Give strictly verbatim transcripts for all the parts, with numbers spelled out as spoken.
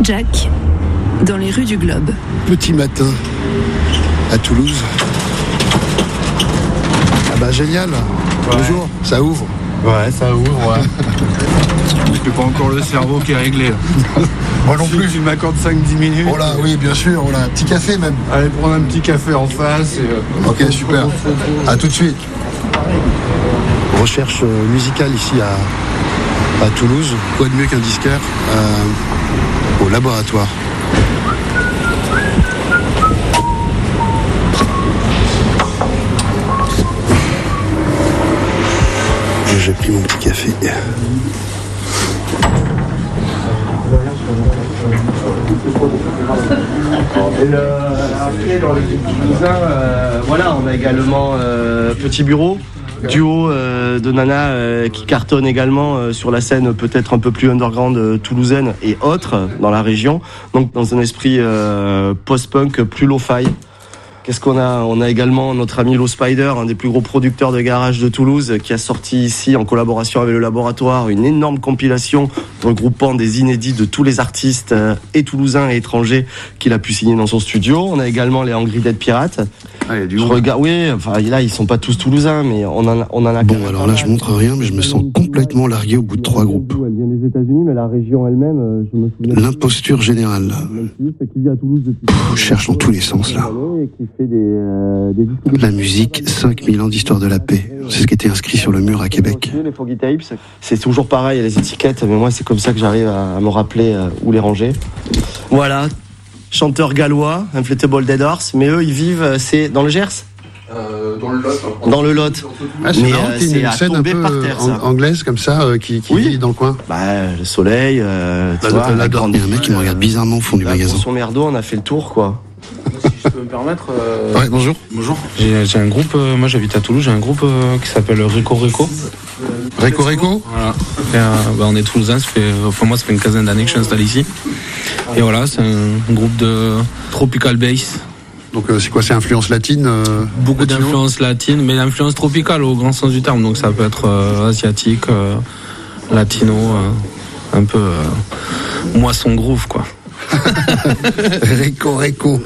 Saint-Jacques, dans les rues du Globe. Petit matin à Toulouse. Ah bah génial. Ouais. Bonjour, ça ouvre. Ouais, ça ouvre, ouais. C'est pas encore le cerveau qui est réglé. Moi non plus. Tu m'accordes cinq dix minutes. Oh là, oui, bien sûr. Oh là, un petit café même. Allez prendre un petit café en face. Et, euh... Ok, super. À tout de suite. Recherche musicale ici à, à Toulouse. Quoi de mieux qu'un disquaire euh, au laboratoire. J'ai pris mon petit café. Et le, après, dans l'équipe Toulousain, euh, voilà, on a également euh, Petit Bureau, duo euh, de nanas euh, qui cartonne également euh, sur la scène peut-être un peu plus underground euh, toulousaine et autres dans la région. Donc dans un esprit euh, post-punk plus lo-fi. Qu'est-ce qu'on a ? On a également notre ami Low Spider, un des plus gros producteurs de garage de Toulouse, qui a sorti ici, en collaboration avec le laboratoire, une énorme compilation regroupant des inédits de tous les artistes euh, et toulousains et étrangers qu'il a pu signer dans son studio. On a également les Angry Dead Pirates. Ah, il y a du je regarde, oui, enfin là ils sont pas tous toulousains, mais on en a, on en a. Bon, alors là je montre rien, mais je me sens complètement largué au bout de trois groupes. Elle vient des États-Unis, mais la région elle-même, je me souviens. L'imposture générale. Je cherche dans tous les sens là. La musique, cinq mille ans d'histoire de la paix. C'est ce qui était inscrit sur le mur à Québec. Les Foggy Tapes, c'est toujours pareil, les étiquettes, mais moi c'est comme ça que j'arrive à me rappeler où les ranger. Voilà. Chanteur gallois, Inflatable Dead Horse, mais eux ils vivent, c'est dans le Gers euh, Dans le Lot. Dans le Lot. Ah, c'est mais marrant, euh, c'est une scène un peu par terre, ça. anglaise comme ça, euh, qui, qui oui. vit dans le coin. Bah, le soleil, euh, tu là, vois, là, la grande... Il y a un mec qui me regarde bizarrement au fond du là, magasin. Pour son merdo, on a fait le tour, quoi. Si je peux me permettre. Euh... Ouais, bonjour. Bonjour. J'ai, j'ai un groupe, euh, moi j'habite à Toulouse, j'ai un groupe euh, qui s'appelle Rico Rico. Rico Rico. Voilà. Et, euh, bah, on est toulousains, ça fait, enfin moi ça fait une quinzaine d'années que je suis installé ici. Et voilà, c'est un groupe de tropical bass. Donc euh, c'est quoi, c'est influence latine euh, Beaucoup latino d'influence latine, mais l'influence tropicale au grand sens du terme. Donc ça peut être euh, asiatique, euh, latino, euh, un peu euh, moisson groove quoi. Rico Rico.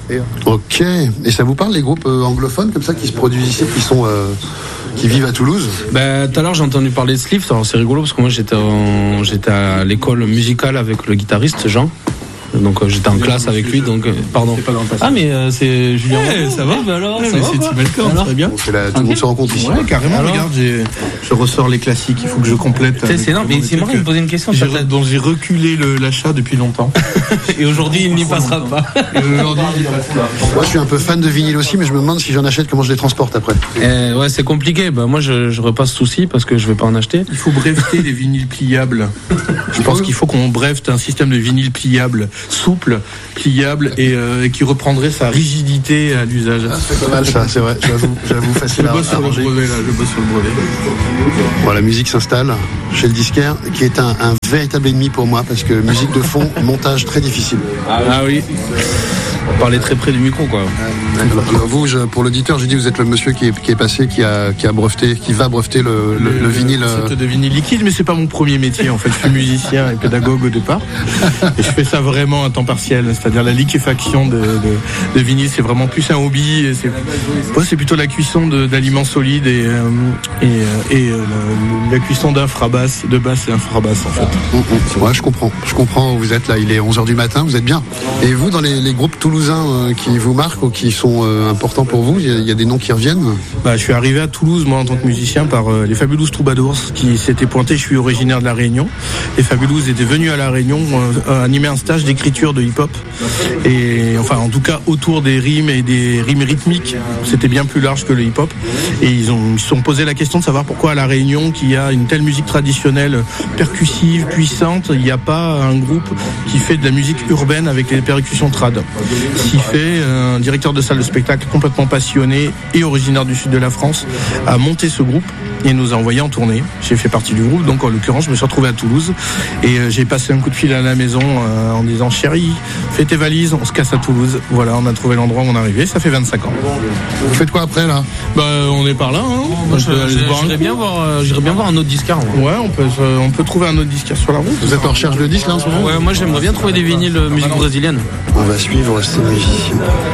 Ok. Et ça vous parle les groupes euh, anglophones comme ça qui se produisent ici, qui sont euh, qui vivent à Toulouse? Ben, tout à l'heure j'ai entendu parler de Slift. Alors c'est rigolo parce que moi j'étais en, j'étais à l'école musicale avec le guitariste Jean. Donc euh, j'étais en classe avec lui, donc euh, pardon. Ah mais euh, c'est Julien. Ouais, ça va. Bah alors, ouais, ça mais va, c'est Timelcom, très bien. C'est la, tout le monde se rencontre ici. Ouais, carrément. Alors regarde, j'ai, je ressors les classiques. Il faut que je complète. C'est, c'est énorme. Mais c'est marrant de me poser une question. J'ai, dont j'ai reculé le, l'achat depuis longtemps. Et aujourd'hui, il n'y passera pas. Et aujourd'hui, il n'y passera pas. Moi, je suis un peu fan de vinyle aussi, mais je me demande si j'en achète, comment je les transporte après. Euh, ouais, c'est compliqué. Bah moi, je, je repasse souci parce que je vais pas en acheter. Il faut breveter les vinyles pliables. Je pense qu'il faut qu'on brevete un système de vinyle pliable, souple, pliable et euh, qui reprendrait sa rigidité à l'usage. Ah, c'est pas mal ça, c'est vrai. J'avoue, j'avoue facile je à, bosse à sur le ranger. brevet là, je bosse sur le brevet. Bon, la musique s'installe chez le disquaire, qui est un, un véritable ennemi pour moi, parce que musique de fond, montage très difficile. Ah, ah oui. On parlait très près du micro, quoi. Alors vous, je, pour l'auditeur, j'ai dit, vous êtes le monsieur qui est, qui est passé, qui a, qui a breveté, qui va breveter le, le, le, le vinyle. C'est de vinyle liquide, mais c'est pas mon premier métier. En fait, je suis musicien et pédagogue au départ, et je fais ça vraiment à temps partiel. C'est-à-dire la liquéfaction de, de, de vinyle, c'est vraiment plus un hobby. Et c'est, ouais, c'est plutôt la cuisson de, d'aliments solides et, euh, et, et euh, la, la cuisson d'infrabasse, de basse et infrabasse en fait. Ouais, je comprends. Je comprends où vous êtes là. Il est onze heures du matin. Vous êtes bien. Et vous, dans les, les groupes toulousains euh, qui vous marquent ou qui sont euh, importants pour vous, il y, a, il y a des noms qui reviennent? Bah, je suis arrivé à Toulouse, moi, en tant que musicien, par euh, les Fabulous Troubadours, qui s'étaient pointés. Je suis originaire de La Réunion. Les Fabulous étaient venus à La Réunion euh, animer un stage d'écriture de hip-hop. Et enfin, en tout cas, autour des rimes et des rimes rythmiques. C'était bien plus large que le hip-hop. Et ils ont, ils se sont posé la question de savoir pourquoi à La Réunion, qui a une telle musique traditionnelle, percussive, puissante, il n'y a pas un groupe qui fait de la musique urbaine avec les percussions trad. Ce qui fait un directeur de salle de spectacle complètement passionné et originaire du sud de la France a monté ce groupe et nous a envoyé en tournée. J'ai fait partie du groupe, donc en l'occurrence je me suis retrouvé à Toulouse et euh, j'ai passé un coup de fil à la maison euh, en disant chérie, fais tes valises, on se casse à Toulouse. Voilà, on a trouvé l'endroit où on est arrivé, ça fait vingt-cinq ans. Vous faites quoi après là? Bah on est par là, hein. Moi, je, j'irais bien voir, euh, j'irais bien voir un autre disquaire. Ouais, on peut, euh, on peut trouver un autre disquaire sur la route. Vous êtes en recherche de disques là en ce moment? Ouais, moi j'aimerais bien trouver des vinyles musique brésilienne. On va suivre ces musiciens.